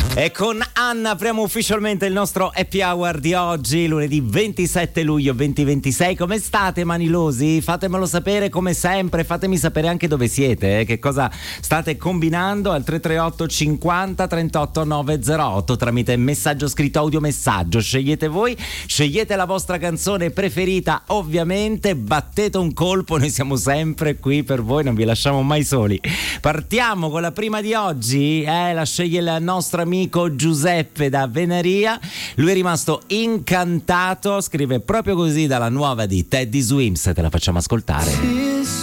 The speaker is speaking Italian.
E con Anna apriamo ufficialmente il nostro happy hour di oggi, lunedì 27 luglio 2026. Come state, manilosi? Fatemelo sapere come sempre, fatemi sapere anche dove siete, che cosa state combinando al 338 50 38 908 tramite messaggio scritto, audio messaggio. Scegliete voi, scegliete la vostra canzone preferita, ovviamente battete un colpo, noi siamo sempre qui per voi, non vi lasciamo mai soli. Partiamo con la prima di oggi, la sceglie il nostro amico Giuseppe da Venaria. Lui è rimasto incantato, scrive proprio così dalla nuova di Teddy Swims, te la facciamo ascoltare.